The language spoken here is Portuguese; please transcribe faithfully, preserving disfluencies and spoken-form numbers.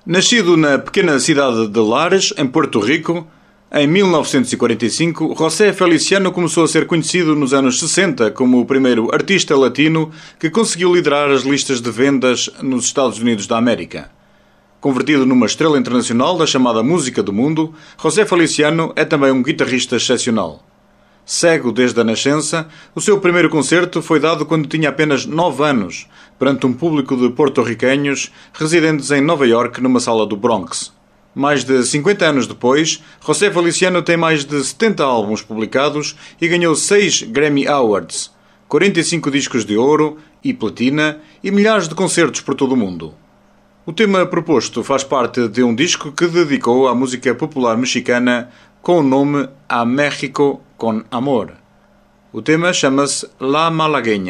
Nascido na pequena cidade de Lares, em Porto Rico, em mil novecentos e quarenta e cinco, José Feliciano começou a ser conhecido nos anos sessenta como o primeiro artista latino que conseguiu liderar as listas de vendas nos Estados Unidos da América. Convertido numa estrela internacional da chamada música do mundo, José Feliciano é também um guitarrista excepcional. Cego desde a nascença, o seu primeiro concerto foi dado quando tinha apenas nove anos, perante um público de porto-riquenhos residentes em Nova York numa sala do Bronx. Mais de cinquenta anos depois, José Feliciano tem mais de setenta álbuns publicados e ganhou seis Grammy Awards, quarenta e cinco discos de ouro e platina e milhares de concertos por todo o mundo. O tema proposto faz parte de um disco que dedicou à música popular mexicana com o nome A México con Amor. O tema chama-se La Malagueña.